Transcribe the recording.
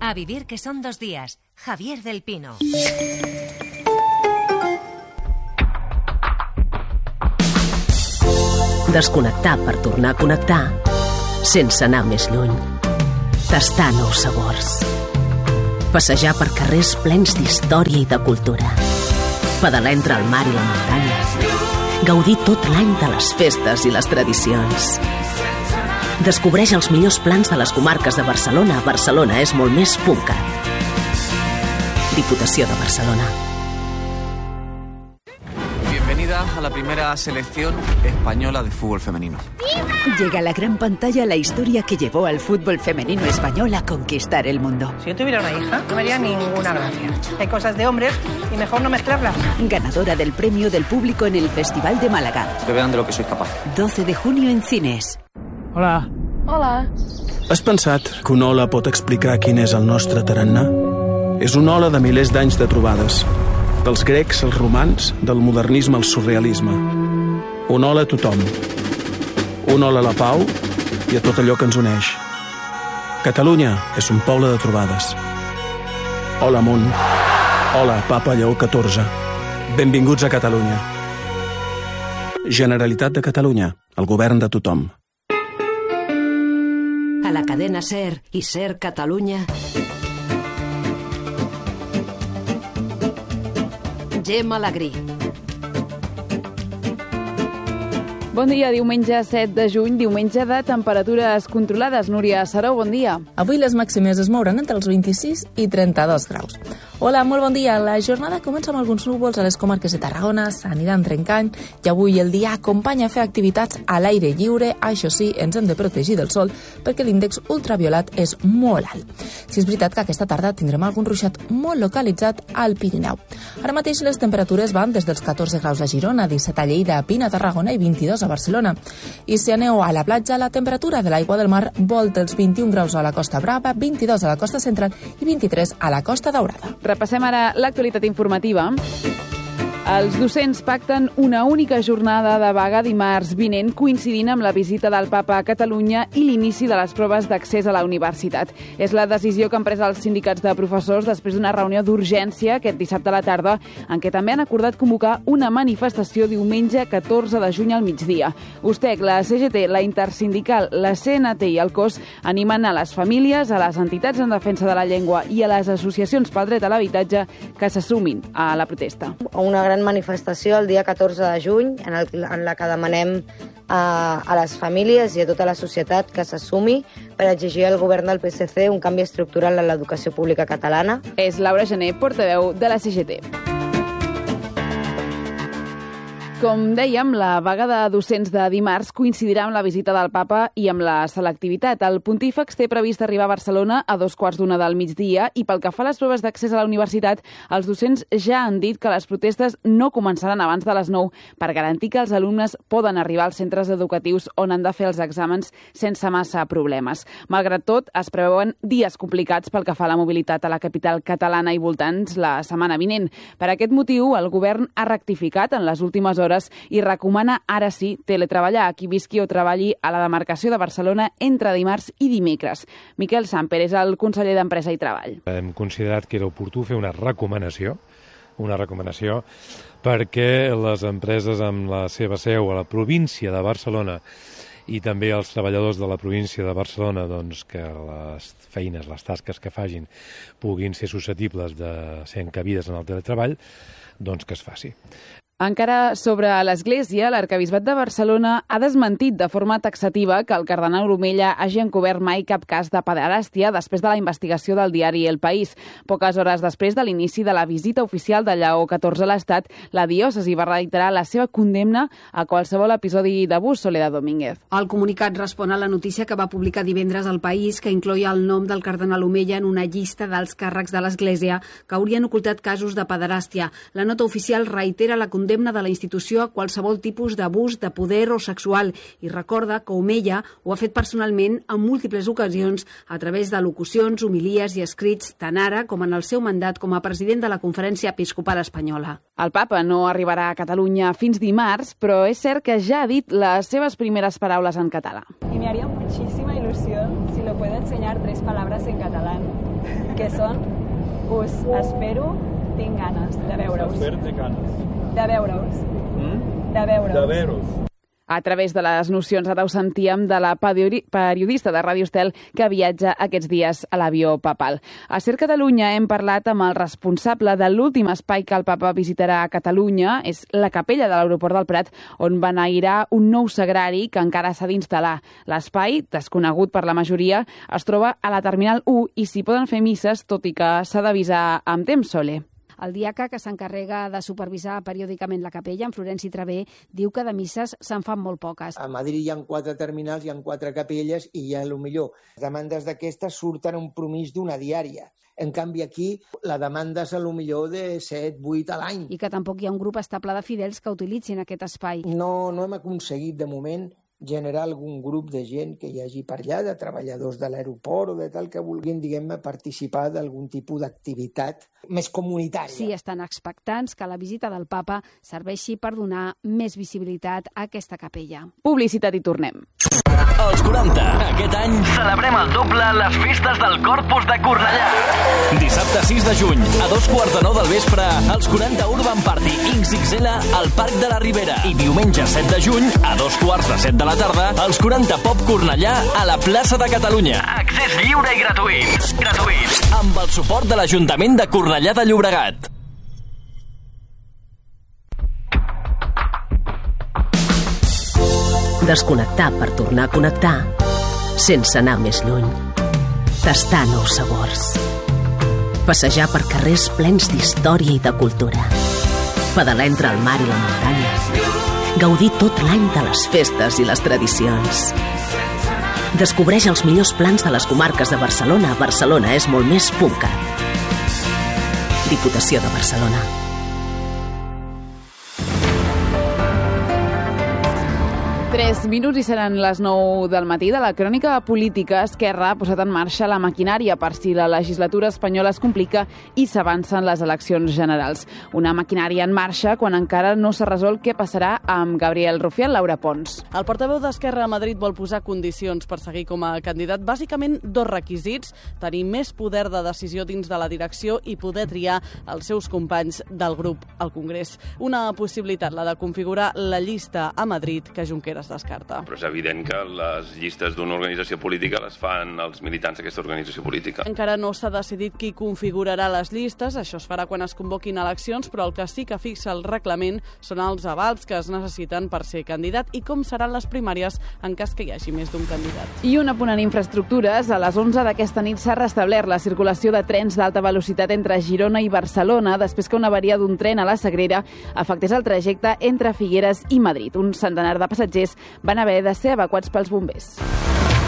A vivir que son 2 días. Javier del Pino. Desconnectar per tornar a connectar sense anar més lluny. Tastar nous sabors. Passejar per carrers plens d'història i de cultura. Pedalar entre el mar i la muntanya. Gaudir tot l'any de les festes i les tradicions. Descobreix els millors plans de les comarques de Barcelona. Barcelona és molt més .cat. Diputació de Barcelona. Bienvenida a la primera selección española de fútbol femenino. Llega a la gran pantalla la historia que llevó al fútbol femenino español a conquistar el mundo. Si yo tuviera una hija, no me haría ninguna gracia. Hay cosas de hombres y mejor no mezclarlas. Ganadora del premio del público en el Festival de Málaga. Que vean de lo que soy capaz. 12 de junio en cines. Hola. Hola. Has pensat que una ola pot explicar quin és el nostre tarannà? És una ola de milers d'anys de trobades. Dels grecs als romans, del modernisme al surrealisme. Una ola a tothom. Una ola a la pau i a tot allò que ens uneix. Catalunya és un poble de trobades. Hola, món. Hola, Papa Lleó XIV. Benvinguts a Catalunya. Generalitat de Catalunya, el govern de tothom. A la cadena SER i SER Catalunya. Gemma Alegrí. Bon dia, diumenge 7 de juny, diumenge de temperatures controlades. Núria Saró, bon dia. Avui les màximes es mouran entre els 26 i 32 graus. Hola, molt bon dia. La jornada comença amb alguns núvols a les comarques de Tarragona, s'aniran trencant i avui el dia acompanya a fer activitats a l'aire lliure. Això sí, ens hem de protegir del sol perquè l'índex ultraviolat és molt alt. Si és veritat que aquesta tarda tindrem algun ruixat molt localitzat al Pirineu. Ara mateix les temperatures van des dels 14 graus a Girona, 17 a Lleida, Pina, a Tarragona i 22 a Barcelona. I si aneu a la platja, la temperatura de l'aigua del mar volta els 21 graus a la Costa Brava, 22 a la Costa Central i 23 a la Costa Daurada. Repassem ara l'actualitat informativa. Els docents pacten una única jornada de vaga dimarts vinent, coincidint amb la visita del Papa a Catalunya i l'inici de les proves d'accés a la universitat. És la decisió que han pres els sindicats de professors després d'una reunió d'urgència aquest dissabte a la tarda, en què també han acordat convocar una manifestació diumenge 14 de juny al migdia. USTEC, la CGT, la Intersindical, la CNT i el COS animen a les famílies, a les entitats en defensa de la llengua i a les associacions pel dret a l'habitatge que se sumin a la protesta. Una gran manifestació el dia 14 de juny en la que demanem a les famílies i a tota la societat que se sumi per exigir al govern del PSC un canvi estructural en l'educació pública catalana. És Laura Gené, portaveu de la CGT. Com dèiem, la vaga de docents de dimarts coincidirà amb la visita del Papa i amb la selectivitat. El pontífex té previst arribar a Barcelona a 2:15 del migdia i pel que fa a les proves d'accés a la universitat, els docents ja han dit que les protestes no començaran abans de les 9 per garantir que els alumnes poden arribar als centres educatius on han de fer els exàmens sense massa problemes. Malgrat tot, es preveuen dies complicats pel que fa a la mobilitat a la capital catalana i voltants la setmana vinent. Per aquest motiu, el govern ha rectificat en les últimes hores i recomana ara sí teletreballar a qui visqui o treballi a la demarcació de Barcelona entre dimarts i dimecres. Miquel Samper és el conseller d'Empresa i Treball. Hem considerat que era oportú fer una recomanació perquè les empreses amb la seva seu a la província de Barcelona i també els treballadors de la província de Barcelona, doncs, que les feines, les tasques que facin puguin ser susceptibles de ser encabides en el teletreball, doncs que es faci. Encara sobre l'Església, l'Arquebisbat de Barcelona ha desmentit de forma taxativa que el cardenal Omella hagi encobert mai cap cas de pederàstia després de la investigació del diari El País. Poques hores després de l'inici de la visita oficial de Lleó XIV a l'Estat, la diòcesi va reiterar la seva condemna a qualsevol episodi d'abús. Soledad Domínguez. El comunicat respon a la notícia que va publicar divendres El País, que incloïa el nom del cardenal Omella en una llista dels càrrecs de l'Església que haurien ocultat casos de pederàstia. La nota oficial reitera la condemna de la institució a qualsevol tipus d'abús de poder o sexual i recorda que Omella ho ha fet personalment en múltiples ocasions a través de locucions, homilies i escrits tant ara com en el seu mandat com a president de la Conferència Episcopal Espanyola. El Papa no arribarà a Catalunya fins dimarts, però és cert que ja ha dit les seves primeres paraules en català. Y me haría muchísima ilusión si lo puede enseñar 3 palabras en catalán. que són us espero, tinc ganes de veure-us. De veure-us. De veure-us. A través de les nocions, ara ho sentíem, de la periodista de Ràdio Estel que viatja aquests dies a l'avió papal. A Ser Catalunya hem parlat amb el responsable de l'últim espai que el papa visitarà a Catalunya, és la capella de l'Aeroport del Prat, on beneirar un nou sagrari que encara s'ha d'instal·lar. L'espai, desconegut per la majoria, es troba a la Terminal 1 i s'hi poden fer misses, tot i que s'ha d'avisar amb temps, Sole. El diaca que s'encarrega de supervisar periòdicament la capella, en Florenci Travé, diu que de misses se'n fan molt poques. A Madrid hi ha 4 terminals, hi ha 4 capelles i hi ha, millor, demandes d'aquestes surten un promís d'una diària. En canvi, aquí la demanda és millor de 7, 8 a l'any. I que tampoc hi ha un grup estable de fidels que utilitzin aquest espai. No hem aconseguit, de moment, generar algun grup de gent que hi hagi per allà, de treballadors de l'aeroport o de tal, que vulguin, diguem-ne, participar d'algun tipus d'activitat més comunitària. Sí, estan expectants que la visita del papa serveixi per donar més visibilitat a aquesta capella. Publicitat i tornem. Els 40. Aquest any celebrem el doble les festes del Corpus de Cornellà. Dissabte 6 de juny, a 2:45 del vespre, els 40 Urban Party XXL al Parc de la Ribera. I diumenge 7 de juny, a 2:45 de la tarda, els 40 Pop Cornellà a la plaça de Catalunya. Accés lliure i gratuït. Amb el suport de l'Ajuntament de Cornellà de Llobregat. Desconnectar per tornar a connectar sense anar més lluny. Tastar nous sabors. Passejar per carrers plens d'història i de cultura. Pedalar entre el mar i la muntanya. Gaudir tot l'any de les festes i les tradicions. Descobreix els millors plans de les comarques de Barcelona. Barcelona és molt més .cat. Diputació de Barcelona. Minuts i seran les 9 del matí. De la crònica política, Esquerra ha posat en marxa la maquinària per si la legislatura espanyola es complica i s'avancen les eleccions generals. Una maquinària en marxa quan encara no s'ha resolt què passarà amb Gabriel Rufián. Laura Pons. El portaveu d'Esquerra a Madrid vol posar condicions per seguir com a candidat. Bàsicament, 2 requisits: tenir més poder de decisió dins de la direcció i poder triar els seus companys del grup al Congrés. Una possibilitat, la de configurar la llista a Madrid que Junqueras descarta. Però és evident que les llistes d'una organització política les fan els militants d'aquesta organització política. Encara no s'ha decidit qui configurarà les llistes, això es farà quan es convoquin eleccions, però el que sí que fixa el reglament són els avals que es necessiten per ser candidat i com seran les primàries en cas que hi hagi més d'un candidat. I un apunt en infraestructures. A les 11 d'aquesta nit s'ha restablert la circulació de trens d'alta velocitat entre Girona i Barcelona després que una avaria d'un tren a la Sagrera afectés el trajecte entre Figueres i Madrid. Un centenar de passatgers van haver de ser evacuats pels bombers.